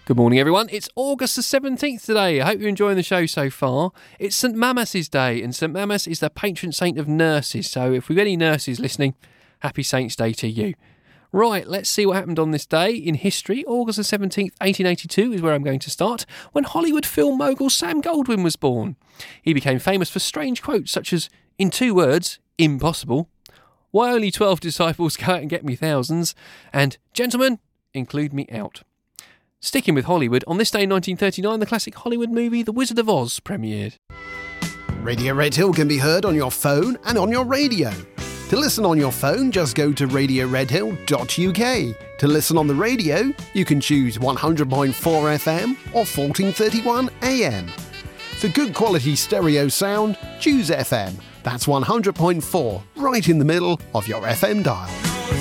Good morning, everyone. It's August the 17th today. I hope you're enjoying the show so far. It's St Mamas' Day, and St Mamas is the patron saint of nurses. So if we've got any nurses listening, happy Saints' Day to you. Right, let's see what happened on this day in history. August the 17th, 1882 is where I'm going to start, when Hollywood film mogul Sam Goldwyn was born. He became famous for strange quotes such as, in 2 words, impossible, why only 12 disciples go out and get me thousands, and gentlemen, include me out. Sticking with Hollywood, on this day in 1939, the classic Hollywood movie The Wizard of Oz premiered. Radio Red Hill can be heard on your phone and on your radio. To listen on your phone, just go to radioredhill.uk. To listen on the radio, you can choose 100.4 FM or 1431 AM. For good quality stereo sound, choose FM. That's 100.4, right in the middle of your FM dial.